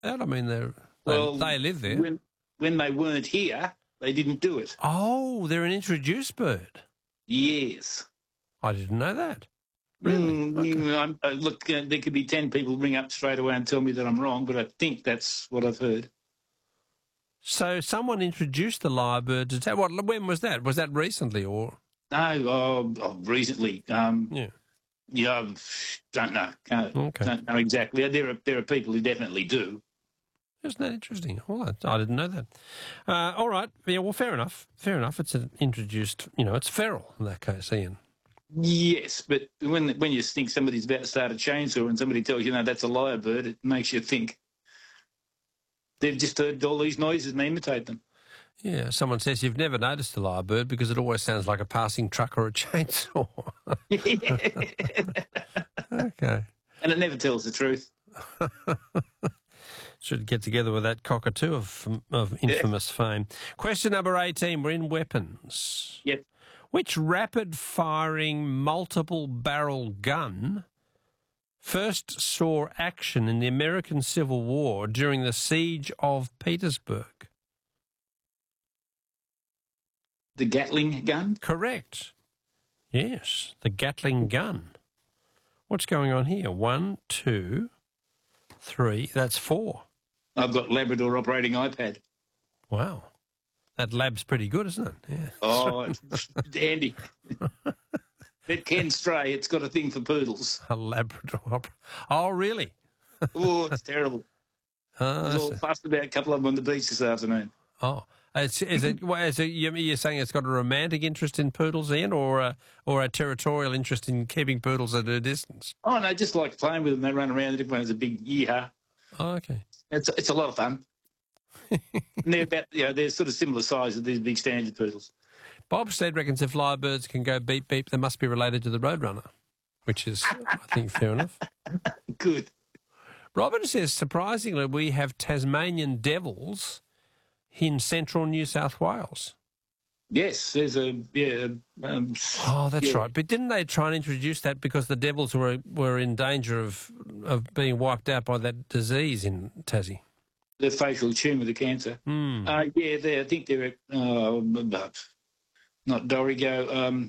that? I mean, they live there. When they weren't here, they didn't do it. Oh, they're an introduced bird. Yes. I didn't know that. Really? Okay. Look, there could be 10 people ring up straight away and tell me that I'm wrong, but I think that's what I've heard. So someone introduced the lyrebird to town. When was that? Was that recently or? No, recently. Yeah, don't know. Don't know exactly. There are people who definitely do. Isn't that interesting? Well, I didn't know that. All right. Yeah, well, fair enough. Fair enough. It's an introduced, it's feral in that case, Ian. Yes, but when you think somebody's about to start a chainsaw and somebody tells you, no, that's a lyrebird, it makes you think they've just heard all these noises and they imitate them. Yeah, someone says you've never noticed a lyrebird because it always sounds like a passing truck or a chainsaw. Okay. And it never tells the truth. Should get together with that cockatoo of infamous fame. Question number 18, we're in weapons. Yep. Which rapid-firing, multiple-barrel gun first saw action in the American Civil War during the Siege of Petersburg? The Gatling gun? Correct. Yes, the Gatling gun. What's going on here? 1, 2, 3. That's 4. I've got Labrador operating iPad. Wow. That lab's pretty good, isn't it? Yeah. Oh, it's dandy. It can stray. It's got a thing for poodles. A Labrador. Oh, really? Oh, it's terrible. I was all fussed about a couple of them on the beach this afternoon. Oh. You're saying it's got a romantic interest in poodles, Ian, or a territorial interest in keeping poodles at a distance? Oh, no, just like playing with them. They run around. Everyone has a big yeehaw. Oh, okay. It's a lot of fun. And they're about, they're sort of similar size as these big standard poodles. Bob Stead reckons if lyrebirds can go beep beep, they must be related to the Roadrunner, which is, I think, fair enough. Good. Robin says, surprisingly, we have Tasmanian devils in central New South Wales. Yes, there's that's right. But didn't they try and introduce that because the devils were in danger of being wiped out by that disease in Tassie? The facial tumour, the cancer. I think they're not Dorigo.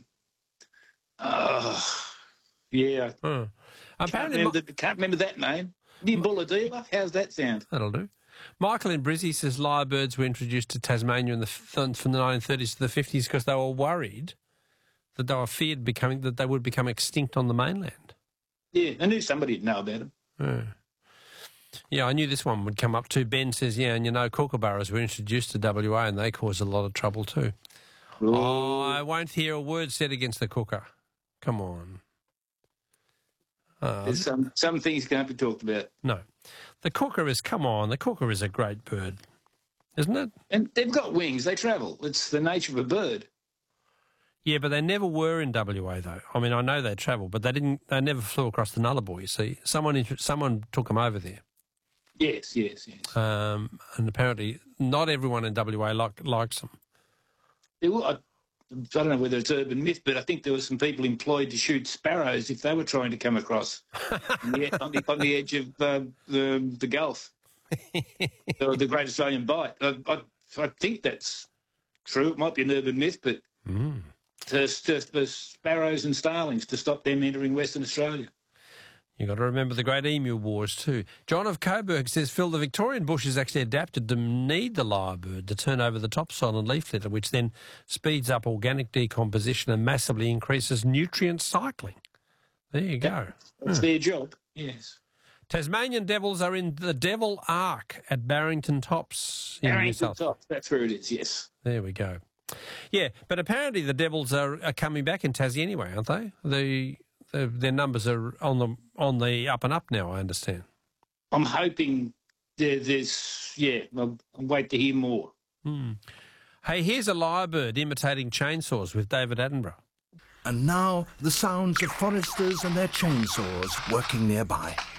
Can't remember that name. Nimbulladila, how's that sound? That'll do. Michael in Brizzy says lyrebirds were introduced to Tasmania from the 1930s to the 50s because they were worried that they were feared that they would become extinct on the mainland. Yeah, I knew somebody would know about them. Yeah, I knew this one would come up too. Ben says, and kookaburras were introduced to WA and they cause a lot of trouble too. Ooh. Oh, I won't hear a word said against the kooka. Come on. There's some things can't be talked about. No. The kooka is a great bird, isn't it? And they've got wings. They travel. It's the nature of a bird. Yeah, but they never were in WA, though. I mean, I know they travel, but they never flew across the Nullarbor, you see. Someone took them over there. Yes. And apparently not everyone in WA likes them. I don't know whether it's urban myth, but I think there were some people employed to shoot sparrows if they were trying to come across on the edge of the Gulf, or the Great Australian Bight. I think that's true. It might be an urban myth, but for sparrows and starlings to stop them entering Western Australia. You've got to remember the Great Emu Wars too. John of Coburg says, Phil, the Victorian bush is actually adapted to need the lyrebird to turn over the topsoil and leaf litter, which then speeds up organic decomposition and massively increases nutrient cycling. There you go. That's their job, yes. Tasmanian devils are in the Devil Ark at Barrington Tops in New South Wales. That's where it is, yes. There we go. Yeah, but apparently the devils are coming back in Tassie anyway, aren't they? Their numbers are on the up and up now, I understand. I'm hoping I'll wait to hear more. Hey, here's a lyrebird imitating chainsaws with David Attenborough. And now the sounds of foresters and their chainsaws working nearby.